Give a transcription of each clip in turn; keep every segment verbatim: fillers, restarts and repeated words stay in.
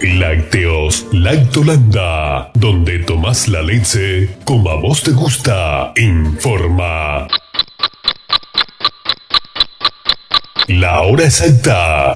Lácteos Lactolanda, donde tomás la leche como a vos te gusta. Informa. La hora exacta.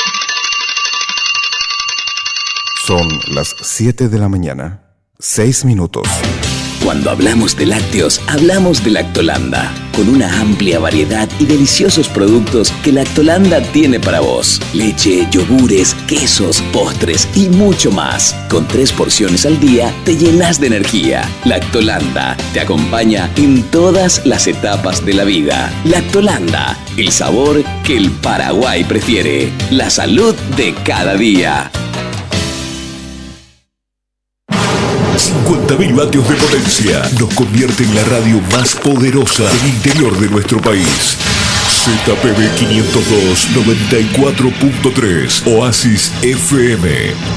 Son las siete de la mañana, seis minutos. Cuando hablamos de lácteos, hablamos de Lactolanda, con una amplia variedad y deliciosos productos que Lactolanda tiene para vos. Leche, yogures, quesos, postres y mucho más. Con tres porciones al día te llenas de energía. Lactolanda te acompaña en todas las etapas de la vida. Lactolanda, el sabor que el Paraguay prefiere. La salud de cada día. cincuenta mil vatios de potencia nos convierte en la radio más poderosa del interior de nuestro país. Z P B quinientos dos noventa y cuatro punto tres Oasis F M.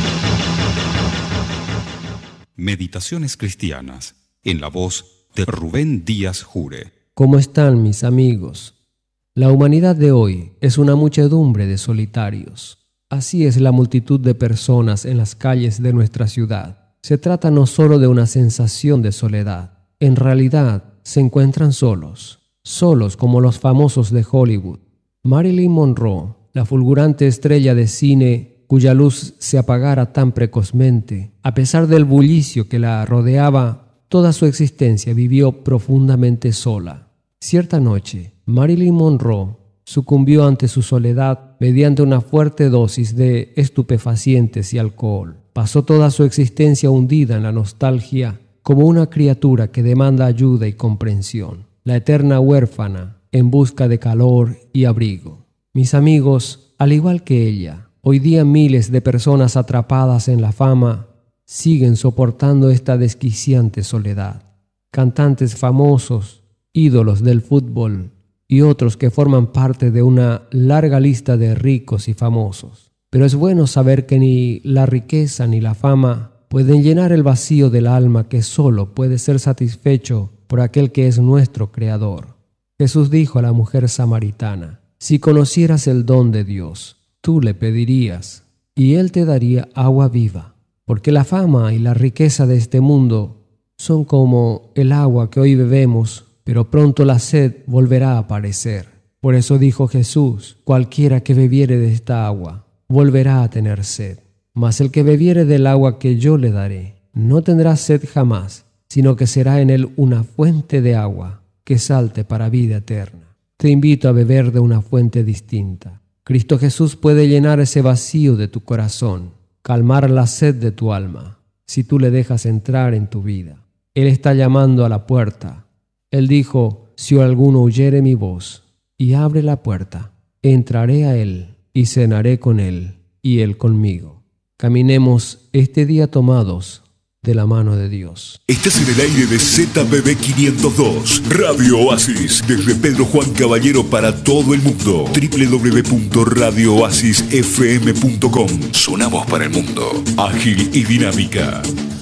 Meditaciones cristianas, en la voz de Rubén Díaz Jure. ¿Cómo están mis amigos? La humanidad de hoy es una muchedumbre de solitarios. Así es la multitud de personas en las calles de nuestra ciudad. Se trata no solo de una sensación de soledad. En realidad, se encuentran solos. Solos como los famosos de Hollywood. Marilyn Monroe, la fulgurante estrella de cine cuya luz se apagara tan precozmente, a pesar del bullicio que la rodeaba, toda su existencia vivió profundamente sola. Cierta noche, Marilyn Monroe sucumbió ante su soledad mediante una fuerte dosis de estupefacientes y alcohol. Pasó toda su existencia hundida en la nostalgia como una criatura que demanda ayuda y comprensión, la eterna huérfana en busca de calor y abrigo. Mis amigos, al igual que ella, hoy día miles de personas atrapadas en la fama siguen soportando esta desquiciante soledad. Cantantes famosos, ídolos del fútbol y otros que forman parte de una larga lista de ricos y famosos. Pero es bueno saber que ni la riqueza ni la fama pueden llenar el vacío del alma que solo puede ser satisfecho por aquel que es nuestro Creador. Jesús dijo a la mujer samaritana: si conocieras el don de Dios, tú le pedirías y Él te daría agua viva. Porque la fama y la riqueza de este mundo son como el agua que hoy bebemos, pero pronto la sed volverá a aparecer. Por eso dijo Jesús: cualquiera que bebiere de esta agua volverá a tener sed. Mas el que bebiere del agua que yo le daré, no tendrá sed jamás, sino que será en él una fuente de agua que salte para vida eterna. Te invito a beber de una fuente distinta. Cristo Jesús puede llenar ese vacío de tu corazón, calmar la sed de tu alma, si tú le dejas entrar en tu vida. Él está llamando a la puerta. Él dijo: si alguno oyere mi voz y abre la puerta, entraré a él y cenaré con él y él conmigo. Caminemos este día tomados de la mano de Dios. Estás en el aire de Z P B quinientos dos, Radio Oasis, desde Pedro Juan Caballero para todo el mundo. doble u doble u doble u punto radio oasis f m punto com. Sonamos para el mundo. Ágil y dinámica.